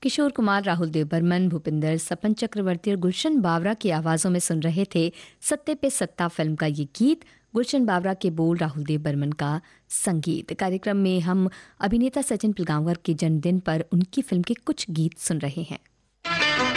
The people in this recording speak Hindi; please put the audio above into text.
किशोर कुमार, राहुल देव बर्मन, भूपिंदर, सपन चक्रवर्ती और गुलशन बावरा की आवाज़ों में सुन रहे थे सत्ते पे सत्ता फिल्म का ये गीत। गुलशन बावरा के बोल, राहुल देव बर्मन का संगीत। कार्यक्रम में हम अभिनेता सचिन पिलगांवकर के जन्मदिन पर उनकी फिल्म के कुछ गीत सुन रहे हैं।